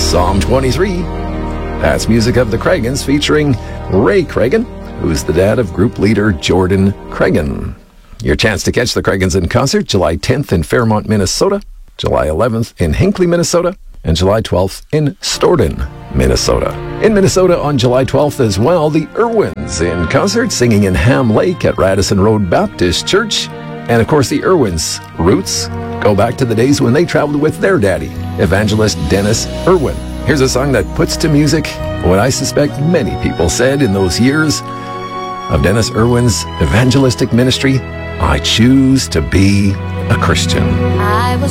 Psalm 23. That's music of the Cragans featuring Ray Cragen, who's the dad of group leader Jordan Cragen. Your chance to catch the Cragans in concert, July 10th in Fairmont, Minnesota, July 11th in Hinckley, Minnesota, and July 12th in Stoughton, Minnesota. In Minnesota on July 12th as well, the Irwins in concert singing in Ham Lake at Radisson Road Baptist Church. And of course, the Irwins' roots go back to the days when they traveled with their daddy, evangelist Dennis Irwin. Here's a song that puts to music what I suspect many people said in those years of Dennis Irwin's evangelistic ministry: I choose to be a Christian.